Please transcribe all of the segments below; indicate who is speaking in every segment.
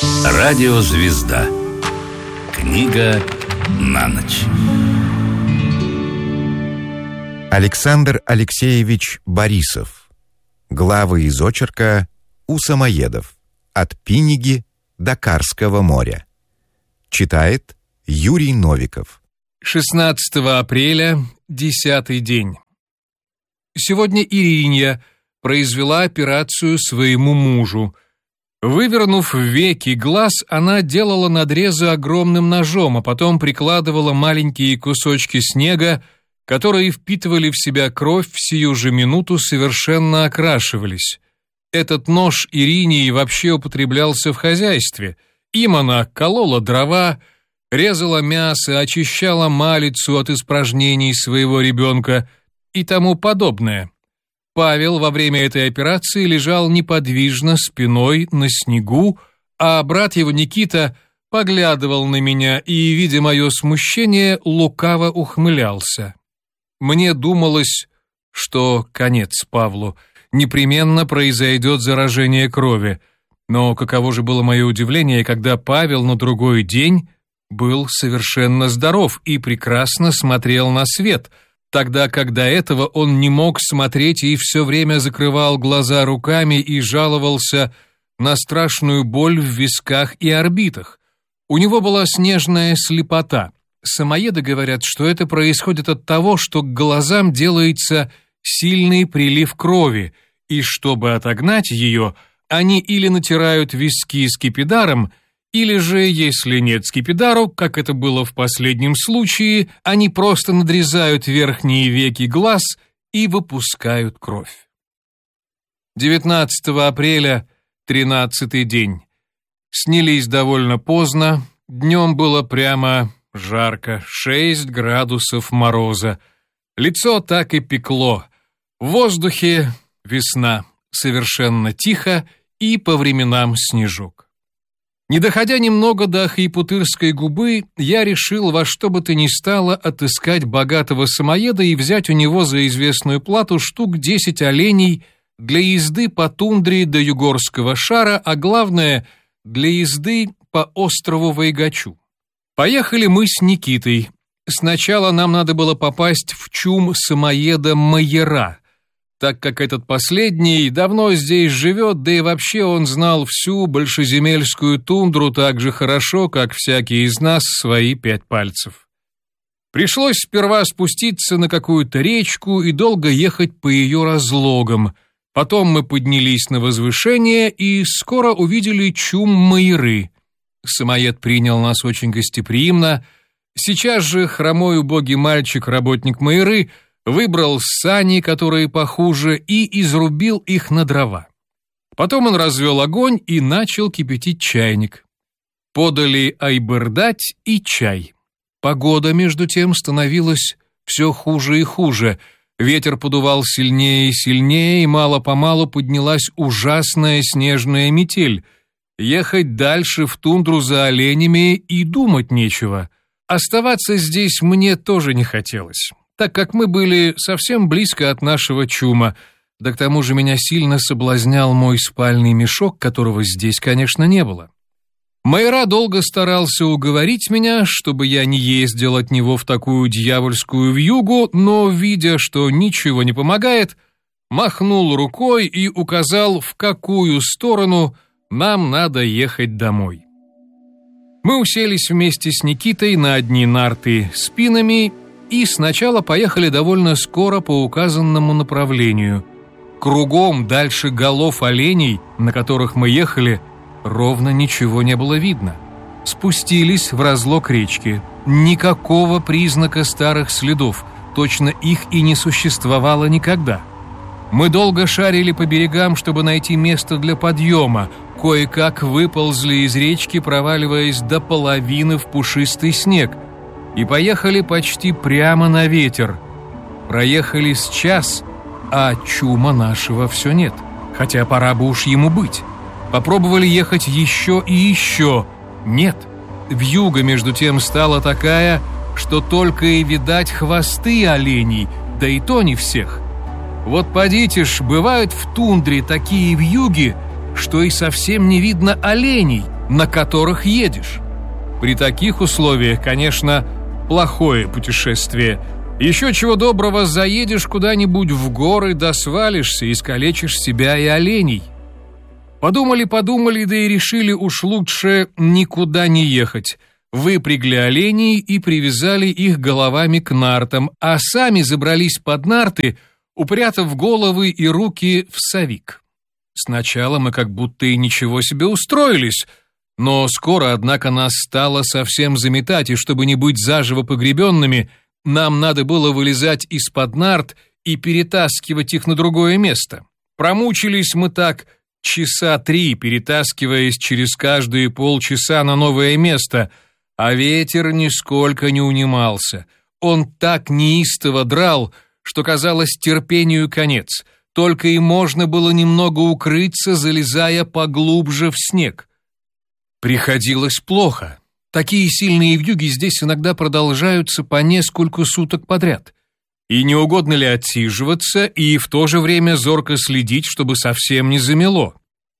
Speaker 1: Радиозвезда. Книга на ночь.
Speaker 2: Александр Алексеевич Борисов. Главы из очерка «У самоедов. От Пиниги до Карского моря». Читает Юрий Новиков.
Speaker 3: 16 апреля, 10-й день. Сегодня Иринья произвела операцию своему мужу. Вывернув веки глаз, она делала надрезы огромным ножом, а потом прикладывала маленькие кусочки снега, которые впитывали в себя кровь, в сию же минуту совершенно окрашивались. Этот нож Иринии вообще употреблялся в хозяйстве. Им она колола дрова, резала мясо, очищала малицу от испражнений своего ребенка и тому подобное. Павел во время этой операции лежал неподвижно спиной на снегу, а брат его Никита поглядывал на меня и, видя мое смущение, лукаво ухмылялся. Мне думалось, что конец Павлу, непременно произойдет заражение крови, но каково же было мое удивление, когда Павел на другой день был совершенно здоров и прекрасно смотрел на свет, тогда как до этого он не мог смотреть и все время закрывал глаза руками и жаловался на страшную боль в висках и орбитах. У него была снежная слепота. Самоеды говорят, что это происходит от того, что к глазам делается сильный прилив крови, и чтобы отогнать ее, они или натирают виски скипидаром, или же, если нет скипидару, как это было в последнем случае, они просто надрезают верхние веки глаз и выпускают кровь. 19 апреля, 13-й день. Снялись довольно поздно, днем было прямо жарко, 6 градусов мороза. Лицо так и пекло. В воздухе весна, совершенно тихо и по временам снежок. Не доходя немного до Хайпутырской губы, я решил во что бы то ни стало отыскать богатого самоеда и взять у него за известную плату штук 10 оленей для езды по тундре до Югорского шара, а главное, для езды по острову Вайгачу. Поехали мы с Никитой. Сначала нам надо было попасть в чум самоеда Майера, так как этот последний давно здесь живет, да и вообще он знал всю большеземельскую тундру так же хорошо, как всякий из нас свои 5 пальцев. Пришлось сперва спуститься на какую-то речку и долго ехать по ее разлогам. Потом мы поднялись на возвышение и скоро увидели чум Майеры. Самоед принял нас очень гостеприимно. Сейчас же хромой убогий мальчик, работник Майеры, выбрал сани, которые похуже, и изрубил их на дрова. Потом он развел огонь и начал кипятить чайник. Подали айбырдать и чай. Погода, между тем, становилась все хуже и хуже. Ветер подувал сильнее и сильнее, и мало-помалу поднялась ужасная снежная метель. Ехать дальше в тундру за оленями и думать нечего. Оставаться здесь мне тоже не хотелось, так как мы были совсем близко от нашего чума, да к тому же меня сильно соблазнял мой спальный мешок, которого здесь, конечно, не было. Майера долго старался уговорить меня, чтобы я не ездил от него в такую дьявольскую вьюгу, но, видя, что ничего не помогает, махнул рукой и указал, в какую сторону нам надо ехать домой. Мы уселись вместе с Никитой на одни нарты спинами и сначала поехали довольно скоро по указанному направлению. Кругом дальше голов оленей, на которых мы ехали, ровно ничего не было видно. Спустились в разлог речки. Никакого признака старых следов, точно их и не существовало никогда. Мы долго шарили по берегам, чтобы найти место для подъема, кое-как выползли из речки, проваливаясь до половины в пушистый снег, и поехали почти прямо на ветер. Проехали с час, а чума нашего все нет, хотя пора бы уж ему быть. Попробовали ехать еще и еще. Нет. Вьюга, между тем, стала такая, что только и видать хвосты оленей, да и то не всех. Вот подите ж, бывают в тундре такие вьюги, что и совсем не видно оленей, на которых едешь. При таких условиях, конечно, плохое путешествие. Еще чего доброго, заедешь куда-нибудь в горы, да свалишься, искалечишь себя и оленей. Подумали, да и решили уж лучше никуда не ехать. Выпрягли оленей и привязали их головами к нартам, а сами забрались под нарты, упрятав головы и руки в совик. Сначала мы как будто и ничего себе устроились, но скоро, однако, нас стало совсем заметать, и чтобы не быть заживо погребенными, нам надо было вылезать из-под нарт и перетаскивать их на другое место. Промучились мы так часа 3, перетаскиваясь через каждые полчаса на новое место, а ветер нисколько не унимался. Он так неистово драл, что, казалось, терпению конец. Только и можно было немного укрыться, залезая поглубже в снег. Приходилось плохо. Такие сильные вьюги здесь иногда продолжаются по несколько суток подряд. И не угодно ли отсиживаться и в то же время зорко следить, чтобы совсем не замело?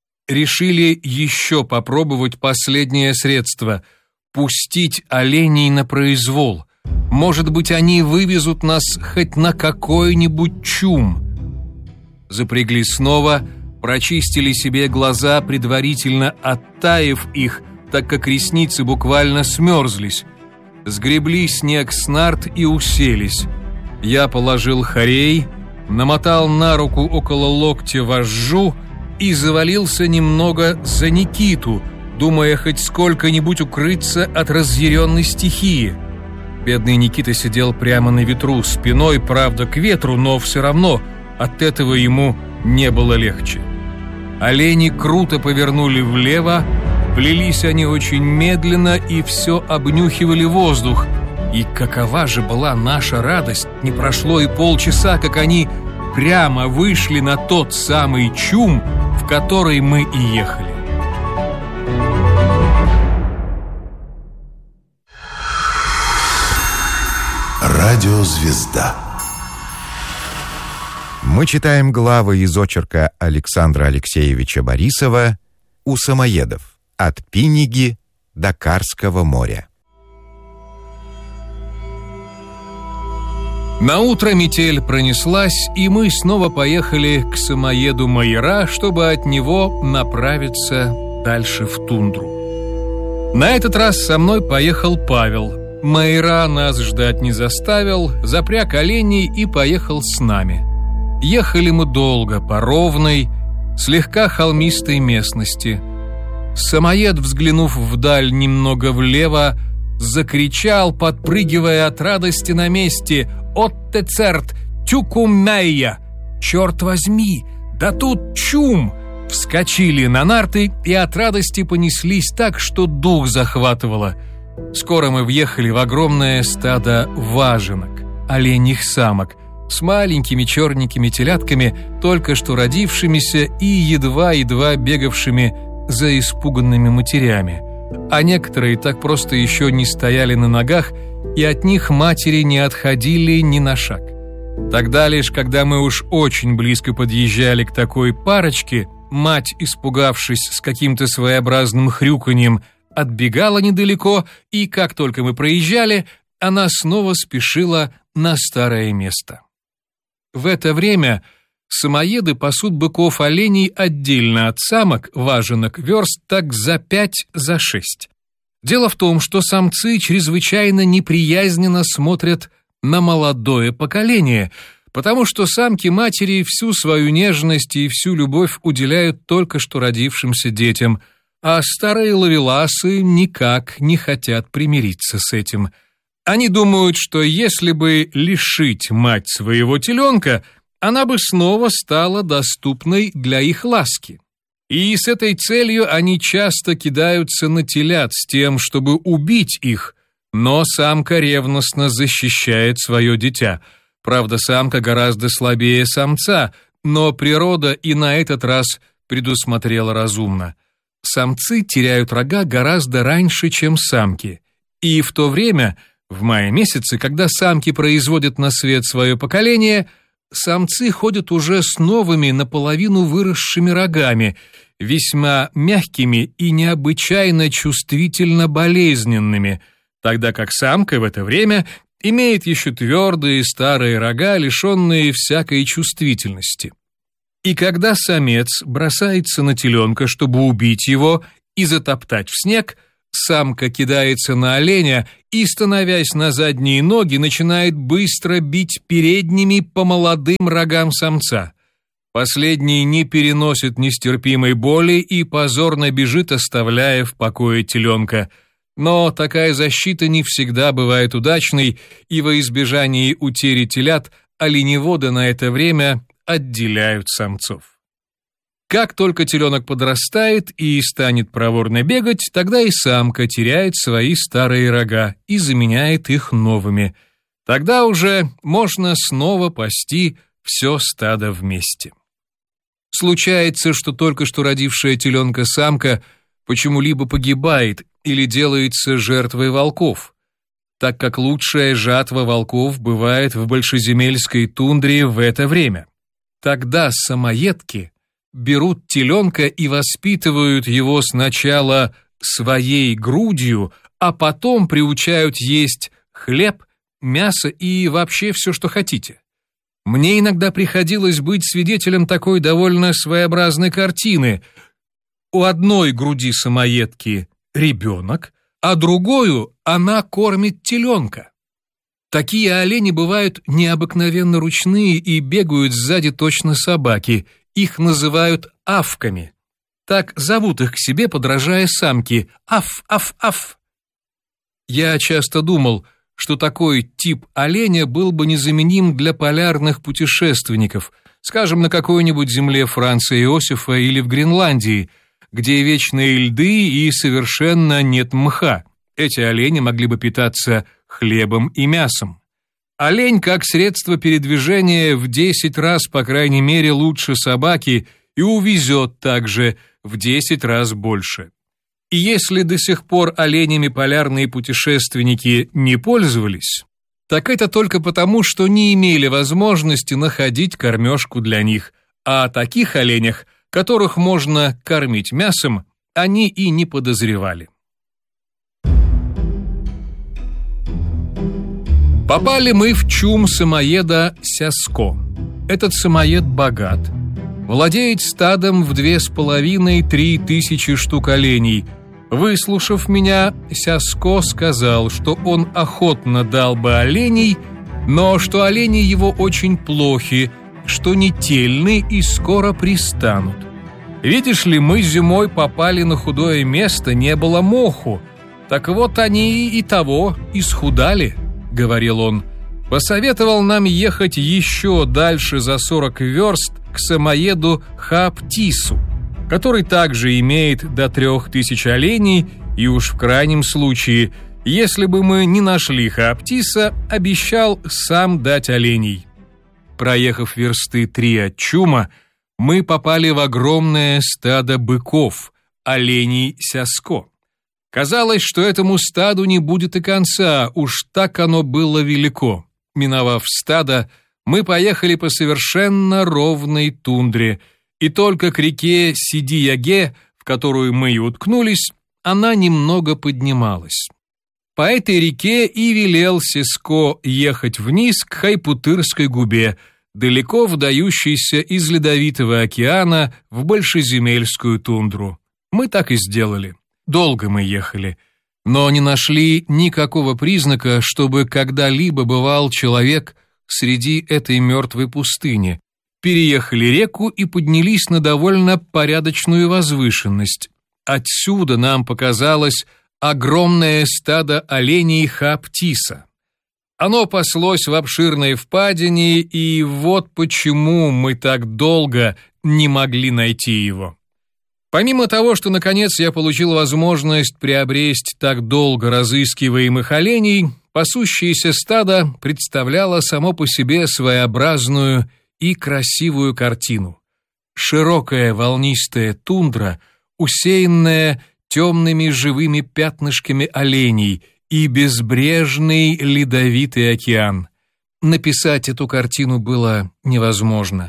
Speaker 3: Решили еще попробовать последнее средство – пустить оленей на произвол. Может быть, они вывезут нас хоть на какой-нибудь чум. Запрягли снова, прочистили себе глаза, предварительно оттаив их, так как ресницы буквально смерзлись. Сгребли снег с нарт и уселись. Я положил хорей, намотал на руку около локтя вожжу и завалился немного за Никиту, думая хоть сколько-нибудь укрыться от разъяренной стихии. Бедный Никита сидел прямо на ветру, спиной, правда, к ветру, но все равно от этого ему не было легче. Олени круто повернули влево, плелись они очень медленно и все обнюхивали воздух. И какова же была наша радость! Не прошло и полчаса, как они прямо вышли на тот самый чум, в который мы и ехали.
Speaker 4: Радиозвезда.
Speaker 2: Мы читаем главы из очерка Александра Алексеевича Борисова «У самоедов. От Пиниги до Карского моря».
Speaker 3: Наутро метель пронеслась, и мы снова поехали к самоеду Майера, чтобы от него направиться дальше в тундру. На этот раз со мной поехал Павел. Майера нас ждать не заставил, запряг оленей и поехал с нами. Ехали мы долго, по ровной, слегка холмистой местности. Самоед, взглянув вдаль немного влево, закричал, подпрыгивая от радости на месте: «Отте церт, тюкумяйя! Черт возьми, да тут чум!» Вскочили на нарты и от радости понеслись так, что дух захватывало. Скоро мы въехали в огромное стадо важенок, оленьих самок, с маленькими черненькими телятками, только что родившимися и едва-едва бегавшими за испуганными матерями. А некоторые так просто еще не стояли на ногах, и от них матери не отходили ни на шаг. Тогда лишь, когда мы уж очень близко подъезжали к такой парочке, мать, испугавшись с каким-то своеобразным хрюканьем, отбегала недалеко, и как только мы проезжали, она снова спешила на старое место. В это время самоеды пасут быков-оленей отдельно от самок, важенок, верст так за 5-6. Дело в том, что самцы чрезвычайно неприязненно смотрят на молодое поколение, потому что самки-матери всю свою нежность и всю любовь уделяют только что родившимся детям, а старые ловеласы никак не хотят примириться с этим. Они думают, что если бы лишить мать своего теленка, она бы снова стала доступной для их ласки. И с этой целью они часто кидаются на телят с тем, чтобы убить их, но самка ревностно защищает свое дитя. Правда, самка гораздо слабее самца, но природа и на этот раз предусмотрела разумно. Самцы теряют рога гораздо раньше, чем самки. И в то время, в мае месяце, когда самки производят на свет свое поколение, самцы ходят уже с новыми наполовину выросшими рогами, весьма мягкими и необычайно чувствительно болезненными, тогда как самка в это время имеет еще твердые старые рога, лишенные всякой чувствительности. И когда самец бросается на теленка, чтобы убить его и затоптать в снег, самка кидается на оленя и, становясь на задние ноги, начинает быстро бить передними по молодым рогам самца. Последний не переносит нестерпимой боли и позорно бежит, оставляя в покое теленка. Но такая защита не всегда бывает удачной, и во избежании утери телят оленеводы на это время отделяют самцов. Как только теленок подрастает и станет проворно бегать, тогда и самка теряет свои старые рога и заменяет их новыми. Тогда уже можно снова пасти все стадо вместе. Случается, что только что родившая теленка самка почему-либо погибает или делается жертвой волков, так как лучшая жатва волков бывает в большеземельской тундре в это время. Тогда самоедки берут теленка и воспитывают его сначала своей грудью, а потом приучают есть хлеб, мясо и вообще все, что хотите. Мне иногда приходилось быть свидетелем такой довольно своеобразной картины. У одной груди самоедки ребенок, а другую она кормит теленка. Такие олени бывают необыкновенно ручные и бегают сзади точно собаки. Их называют афками. Так зовут их к себе, подражая самке. Аф, аф, аф. Я часто думал, что такой тип оленя был бы незаменим для полярных путешественников, скажем, на какой-нибудь земле Франца Иосифа или в Гренландии, где вечные льды и совершенно нет мха. Эти олени могли бы питаться хлебом и мясом. Олень как средство передвижения в 10 раз, по крайней мере, лучше собаки и увезет также в 10 раз больше. И если до сих пор оленями полярные путешественники не пользовались, так это только потому, что не имели возможности находить кормежку для них, а о таких оленях, которых можно кормить мясом, они и не подозревали. Попали мы в чум самоеда Сяско. Этот самоед богат. Владеет стадом в 2500–3 тысячи штук оленей. Выслушав меня, Сяско сказал, что он охотно дал бы оленей, но что олени его очень плохи, что не тельны и скоро пристанут. Видишь ли, мы зимой попали на худое место, не было моху. Так вот они и того исхудали, говорил он. Посоветовал нам ехать еще дальше за 40 верст к самоеду Хааптису, который также имеет до 3000 оленей, и уж в крайнем случае, если бы мы не нашли Хааптиса, обещал сам дать оленей. Проехав версты 3 от чума, мы попали в огромное стадо быков, оленей Сяско. Казалось, что этому стаду не будет и конца, уж так оно было велико. Миновав стадо, мы поехали по совершенно ровной тундре, и только к реке Сиди-Яге, в которую мы и уткнулись, она немного поднималась. По этой реке и велел Сяско ехать вниз к Хайпутырской губе, далеко вдающейся из Ледовитого океана в большеземельскую тундру. Мы так и сделали. Долго мы ехали, но не нашли никакого признака, чтобы когда-либо бывал человек среди этой мертвой пустыни. Переехали реку и поднялись на довольно порядочную возвышенность. Отсюда нам показалось огромное стадо оленей Хааптиса. Оно паслось в обширной впадине, и вот почему мы так долго не могли найти его. Помимо того, что наконец я получил возможность приобрести так долго разыскиваемых оленей, пасущееся стадо представляло само по себе своеобразную и красивую картину. Широкая волнистая тундра, усеянная темными живыми пятнышками оленей, и безбрежный ледовитый океан. Написать эту картину было невозможно.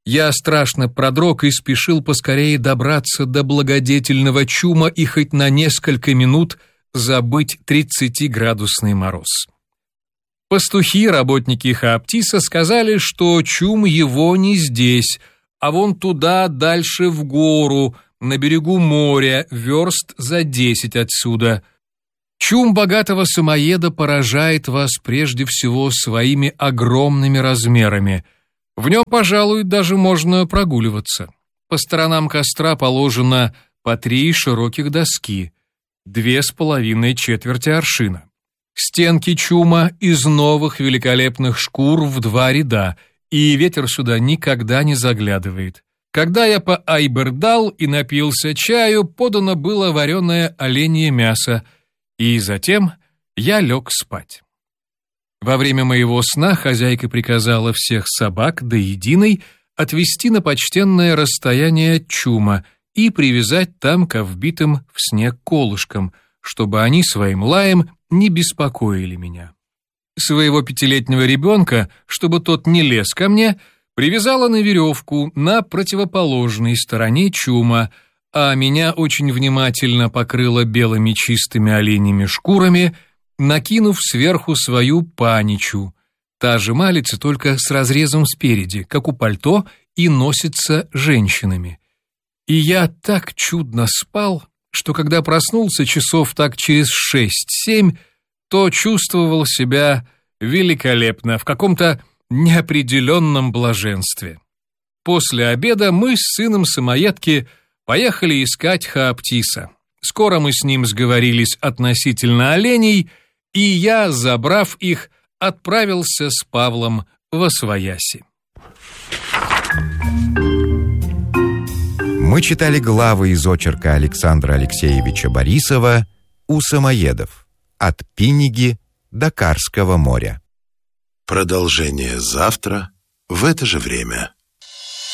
Speaker 3: Я страшно продрог и спешил поскорее добраться до благодетельного чума и хоть на несколько минут забыть 30-градусный мороз. Пастухи, работники Хааптиса, сказали, что чум его не здесь, а вон туда, дальше в гору, на берегу моря, верст за 10 отсюда. Чум богатого самоеда поражает вас прежде всего своими огромными размерами. В нем, пожалуй, даже можно прогуливаться. По сторонам костра положено по 3 широких доски, 2,5 четверти аршина. Стенки чума из новых великолепных шкур в 2 ряда, и ветер сюда никогда не заглядывает. Когда я поайбердал и напился чаю, подано было вареное оленье мясо, и затем я лег спать. Во время моего сна хозяйка приказала всех собак до единой отвести на почтенное расстояние от чума и привязать там к вбитым в снег колышкам, чтобы они своим лаем не беспокоили меня. Своего 5-летнего ребенка, чтобы тот не лез ко мне, привязала на веревку на противоположной стороне чума, а меня очень внимательно покрыла белыми чистыми оленьими шкурами, накинув сверху свою паничу. Та же малица, только с разрезом спереди, как у пальто, и носится женщинами. И я так чудно спал, что когда проснулся часов так через 6-7, то чувствовал себя великолепно, в каком-то неопределенном блаженстве. После обеда мы с сыном самоедки поехали искать Хааптиса. Скоро мы с ним сговорились относительно оленей, и я, забрав их, отправился с Павлом восвояси.
Speaker 2: Мы читали главы из очерка Александра Алексеевича Борисова «У самоедов. От Пиниги до Карского моря».
Speaker 4: Продолжение завтра в это же время.